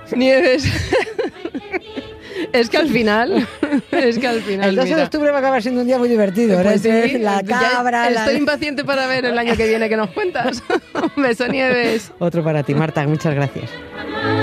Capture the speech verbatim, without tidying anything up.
Nieves. Es que al final, es que al final, el doce mira. de octubre va a acabar siendo un día muy divertido. Pues sí, la cabra, estoy la... impaciente para ver el año que viene que nos cuentas. Un beso, Nieves. Otro para ti, Marta, muchas gracias.